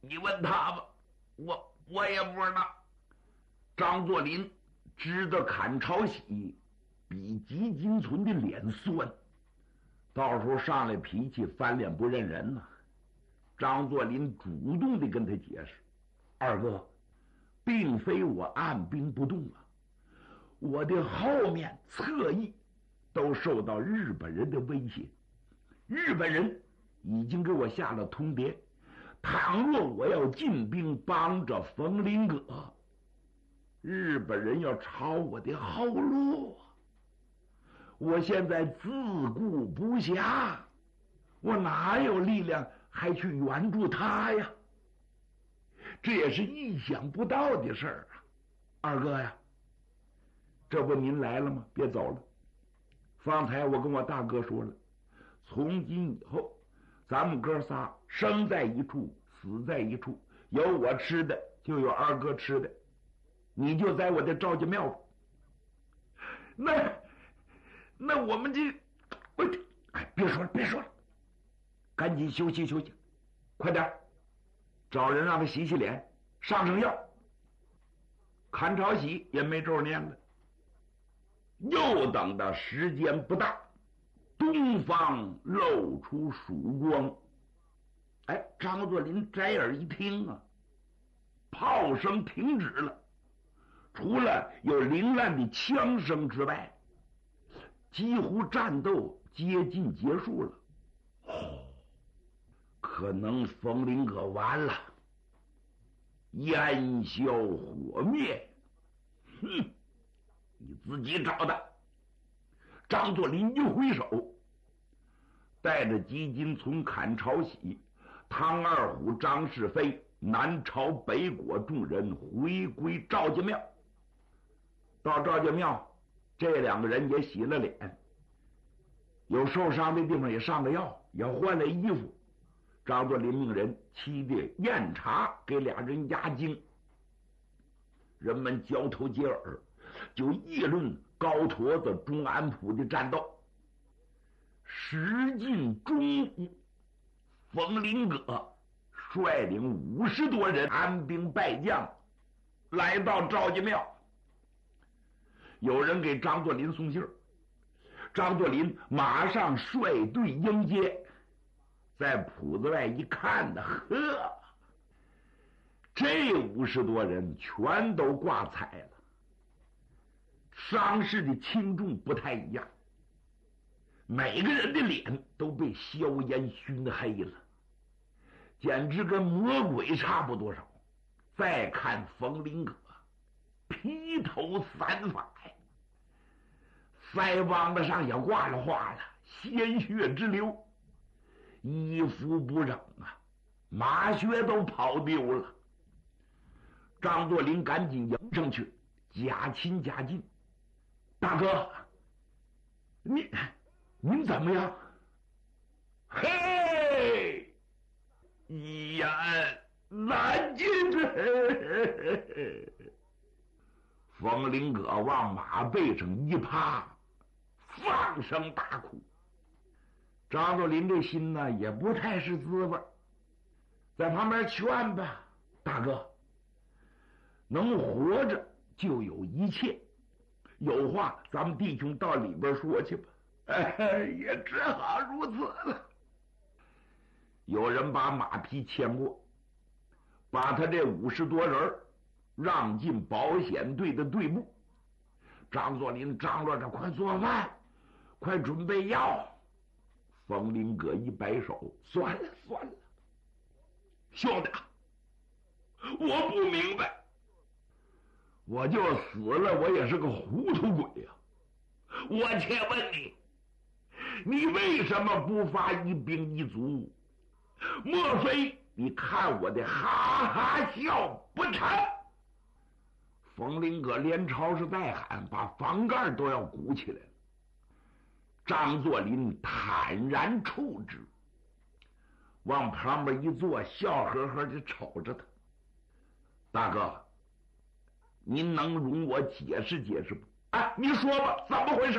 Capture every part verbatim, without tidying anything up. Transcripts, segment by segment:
你问他吧，我我也不知道。张作霖知道阚朝喜比吉金存的脸酸，到时候上来脾气翻脸不认人呢、啊。张作霖主动的跟他解释：“二哥，并非我按兵不动啊，我的后面侧翼都受到日本人的威胁，日本人已经给我下了通牒，倘若我要进兵帮着冯林阁，日本人要抄我的后路，我现在自顾不暇，我哪有力量还去援助他呀？这也是意想不到的事儿啊！二哥呀，这不您来了吗？别走了。方才我跟我大哥说了，从今以后，咱们哥仨生在一处，死在一处，有我吃的，就有二哥吃的。你就在我的赵家庙吧。那那我们这，我哎，别说了，别说了，赶紧休息休息，快点找人让他洗洗脸，上上药。阚朝喜也没咒念了。又等到时间不大，东方露出曙光。哎，张作霖摘耳一听啊，炮声停止了。除了有凌乱的枪声之外，几乎战斗接近结束了。哦，可能冯林阁完了，烟消火灭。哼，你自己找的。张作霖一挥手，带着吉金存、阚朝喜、汤二虎、张世飞、南朝北果众人回归赵家庙。到赵家庙，这两个人也洗了脸，有受伤的地方也上了药，也换了衣服。张作霖命人沏的酽茶给俩人压惊。人们交头接耳，就议论高坨子、钟安溥的战斗。时近中午，冯林阁率领五十多人残兵败将来到赵家庙。有人给张作霖送信儿，张作霖马上率队迎接。在铺子外一看呢，呵，这五十多人全都挂彩了，伤势的轻重不太一样，每个人的脸都被硝烟熏黑了，简直跟魔鬼差不多少。再看冯林阁，披头散发呀，腮帮子上也挂了花了，鲜血直流，衣服不整啊，马靴都跑丢了。张作霖赶紧迎上去，假亲假近：“大哥，您您怎么样？”“嘿，一言难尽。”冯林阁往马背上一趴，放声大哭。张作霖这心呢也不太是滋味，在旁边劝吧：“大哥，能活着就有一切，有话咱们弟兄到里边说去吧。”哎，也只好如此了。有人把马匹牵过，把他这五十多人让进保险队的队部。张作霖张罗着：“快做饭，快准备药。”冯林阁一摆手：“算了算了，兄弟，我不明白，我就死了，我也是个糊涂鬼呀、啊！我且问你，你为什么不发一兵一卒？莫非你看我的哈哈笑不成？”冯林阁连吵是带喊，把房盖都要鼓起来了。张作霖坦然处之，往旁边一坐，笑呵呵地瞅着他：“大哥，您能容我解释解释不？啊，你说吧，怎么回事？”“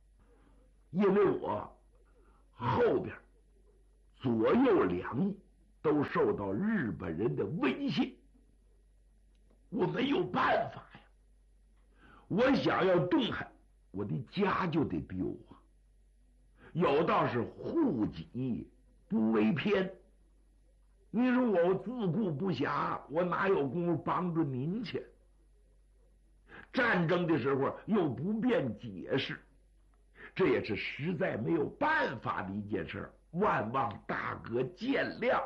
因为我后边左右两翼都受到日本人的威胁，我没有办法呀。我想要动弹，我的家就得丢啊。有道是护己不为偏，你说我自顾不暇，我哪有功夫帮助您去？战争的时候又不便解释，这也是实在没有办法的一件事，万望大哥见谅。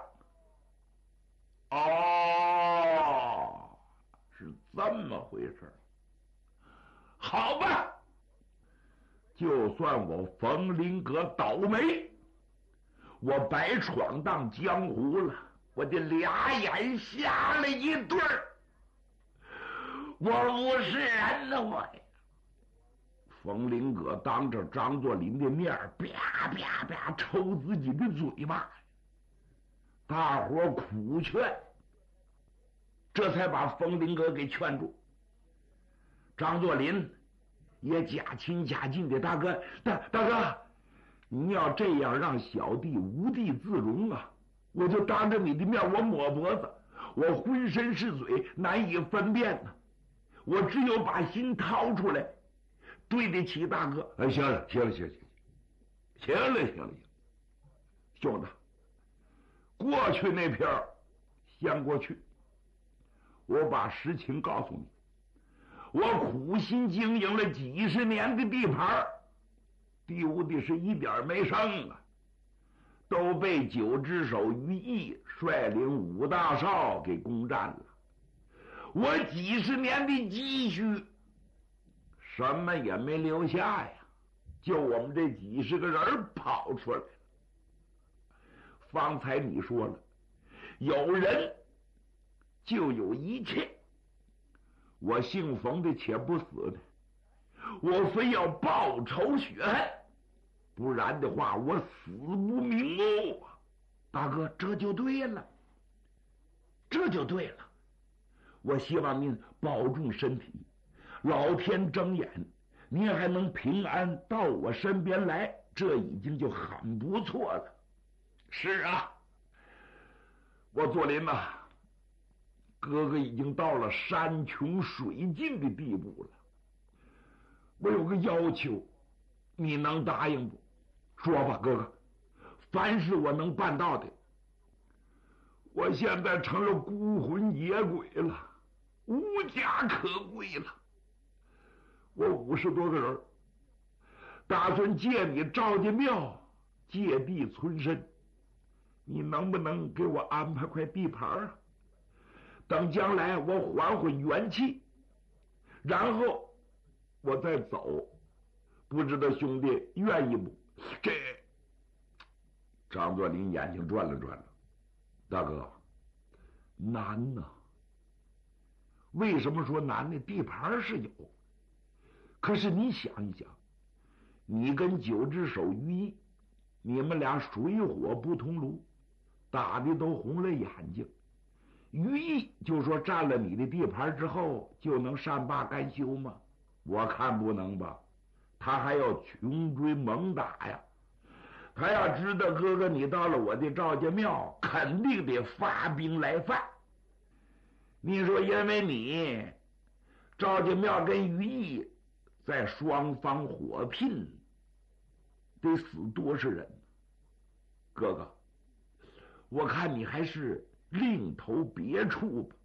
哦，是这么回事。好吧，就算我冯林阁倒霉，我白闯荡江湖了，我的俩眼瞎了一对儿，我不是人呢，我呀！冯林阁当着张作霖的面啪啪啪抽自己的嘴巴，大伙苦劝，这才把冯林阁给劝住。张作霖也假亲假敬的，大哥，大大哥，你要这样让小弟无地自容啊！我就当着你的面，我抹脖子，我浑身是嘴，难以分辨呢。我只有把心掏出来，对得起大哥。哎，行了，行了，行了，行了，行了，兄弟，过去那片先过去，我把实情告诉你。我苦心经营了几十年的地盘，丢的是一点没剩啊，都被九只手于毅率领五大少给攻占了。我几十年的积蓄什么也没留下呀，就我们这几十个人跑出来了。方才你说了，有人就有一切，我姓冯的且不死呢，我非要报仇雪恨，不然的话我死不瞑目啊！大哥，这就对了，这就对了。我希望您保重身体，老天睁眼，您还能平安到我身边来，这已经就很不错了。是啊，我作霖呐，哥哥已经到了山穷水尽的地步了。我有个要求，你能答应不？说吧，哥哥，凡是我能办到的。我现在成了孤魂野鬼了，无家可归了。我五十多个人，打算借你赵家庙借地存身，你能不能给我安排块地盘啊？等将来我缓缓元气，然后我再走，不知道兄弟愿意不？这张作霖眼睛转了转了，大哥，难呐！为什么说难呢？地盘是有，可是你想一想，你跟九只手于毅，你们俩水火不同炉，打的都红了眼睛。于毅就说占了你的地盘之后就能善罢甘休吗？我看不能吧，他还要穷追猛打呀。他要知道哥哥你到了我的赵家庙，肯定得发兵来犯。你说因为你赵家庙跟于毅在双方火拼，得死多少人？哥哥，我看你还是另投别处吧。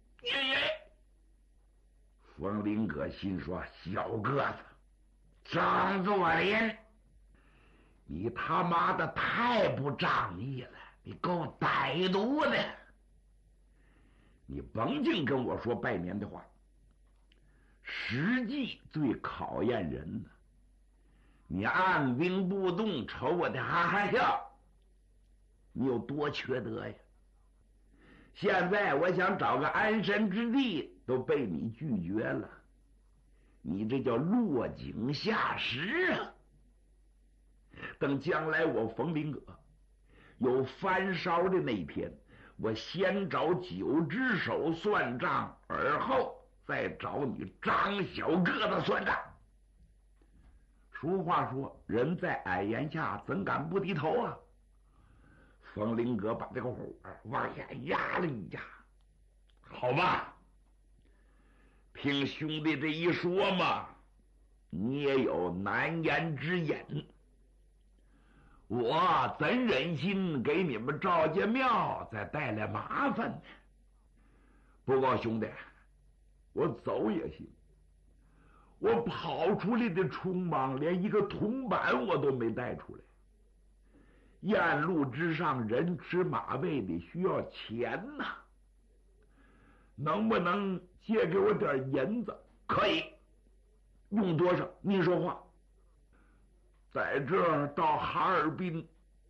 冯林阁心说：小个子张作霖，你他妈的太不仗义了，你够歹毒的。你甭净跟我说拜年的话，实际最考验人呢。你按兵不动，瞅我的哈哈笑，你有多缺德呀？现在我想找个安身之地，都被你拒绝了，你这叫落井下石啊！等将来我冯林阁有翻烧的那一天，我先找九只手算账，而后再找你张小个子算账。俗话说，人在矮檐下，怎敢不低头啊？ 冯林阁把这个火往下压了一压。好吧，听兄弟这一说嘛，你也有难言之隐，我怎忍心给你们赵家庙再带来麻烦呢？不过兄弟，我走也行，我跑出来的匆忙，连一个铜板我都没带出来。沿路之上，人吃马喂的，需要钱呐、啊。能不能借给我点银子？可以，用多少？您说话。在这儿到哈尔滨，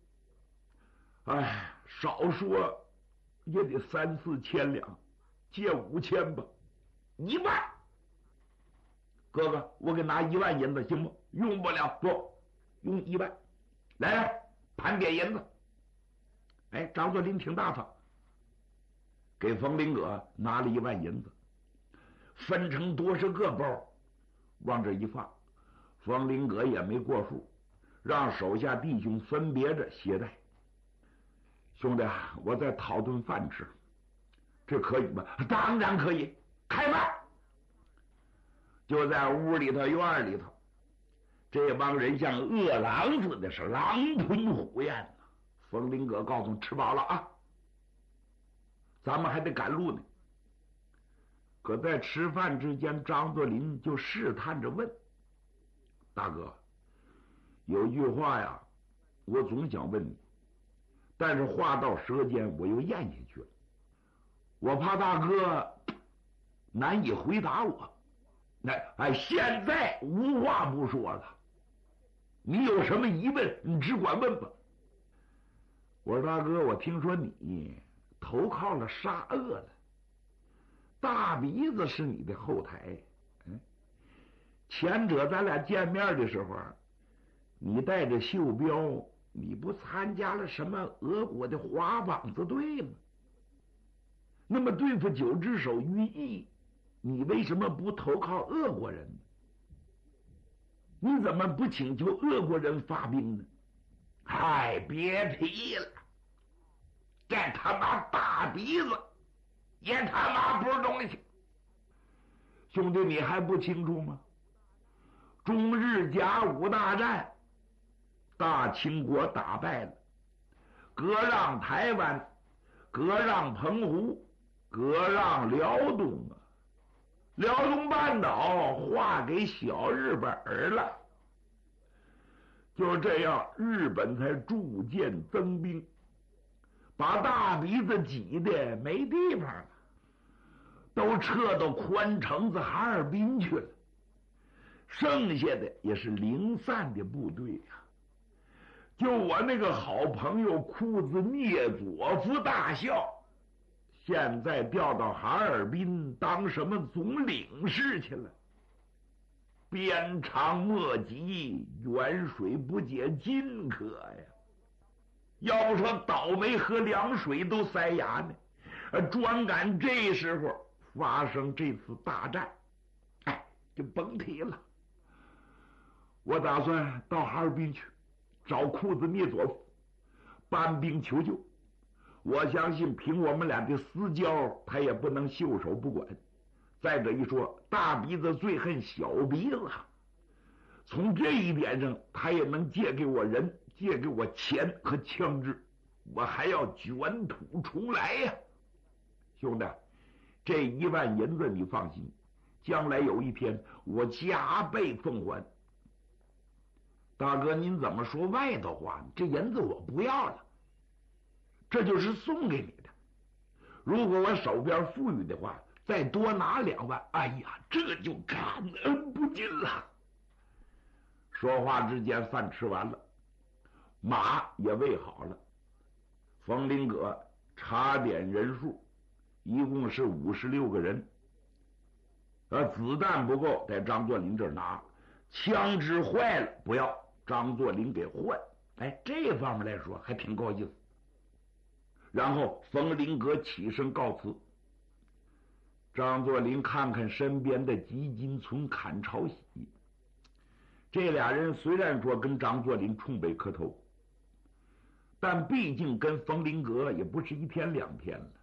哎，少说也得三四千两，借五千吧。一万，哥哥，我给拿一万银子行不？用不了，不用一万。来来，盘点银子。哎，张作霖挺大方，给冯林阁拿了一万银子，分成多少个包，往这一放。冯林阁也没过数，让手下弟兄分别着携带。兄弟啊，我再讨顿饭吃，这可以吗？当然可以，开饭。就在屋里头院里头，这帮人像饿狼似的，是狼吞虎咽呐。冯林阁告诉吃饱了啊，咱们还得赶路呢。可在吃饭之间，张作霖就试探着问：“大哥，有句话呀，我总想问你，但是话到舌尖，我又咽下去了。我怕大哥难以回答我。那哎，现在无话不说了，你有什么疑问，你只管问吧。”我说：“大哥，我听说你投靠了沙俄了，大鼻子是你的后台。嗯，前者咱俩见面的时候，你带着袖标，你不参加了什么俄国的花膀子队吗？那么对付九只手于毅，你为什么不投靠俄国人呢？你怎么不请求俄国人发兵呢？嗨，别提了，这他妈大鼻子也他妈不是东西。兄弟，你还不清楚吗？中日甲午大战，大清国打败了，割让台湾，割让澎湖，割让辽东啊，辽东半岛划给小日本了。就这样，日本才逐渐增兵，把大鼻子挤得没地方了，都撤到宽城子哈尔滨去了。剩下的也是零散的部队呀、啊。就我那个好朋友库兹涅佐夫大校，现在调到哈尔滨当什么总领事去了。鞭长莫及，远水不解近渴呀！要不说倒霉喝凉水都塞牙呢，专赶这时候发生这次大战，哎，就甭提了。我打算到哈尔滨去找库兹涅佐夫搬兵求救。我相信凭我们俩的私交，他也不能袖手不管。再者一说，大鼻子最恨小鼻子，从这一点上，他也能借给我人，借给我钱和枪支，我还要卷土重来呀、啊！兄弟，这一万银子你放心，将来有一天我加倍奉还。大哥，您怎么说外头话？这银子我不要了，这就是送给你的。如果我手边富裕的话，再多拿两万，哎呀，这就感恩不尽了。说话之间，饭吃完了，马也喂好了。冯林阁查点人数，一共是五十六个人。呃，子弹不够，在张作霖这儿拿；枪支坏了，不要，张作霖给换。哎，这方面来说还挺够意思。然后冯林阁起身告辞。张作霖看看身边的吉金存、阚朝喜，这俩人虽然说跟张作霖冲北磕头， 但毕竟跟冯林阁也不是一天两天了。